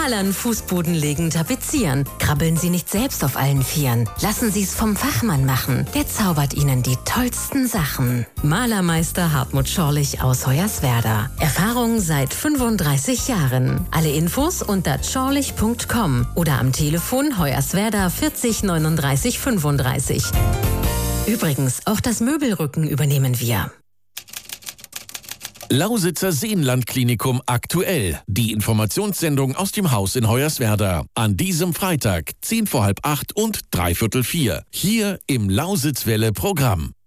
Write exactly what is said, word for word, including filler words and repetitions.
Malern, Fußboden legen, tapezieren. Krabbeln Sie nicht selbst auf allen Vieren. Lassen Sie es vom Fachmann machen. Der zaubert Ihnen die tollsten Sachen. Malermeister Hartmut Schorlich aus Hoyerswerda. Erfahrung seit fünfunddreißig Jahren. Alle Infos unter schorlich punkt com oder am Telefon Hoyerswerda vierzig neununddreißig fünfunddreißig. Übrigens, auch das Möbelrücken übernehmen wir. Lausitzer Seenlandklinikum aktuell. Die Informationssendung aus dem Haus in Hoyerswerda. An diesem Freitag, zehn vor halb acht und dreiviertel vier. Hier im Lausitzwelle-Programm.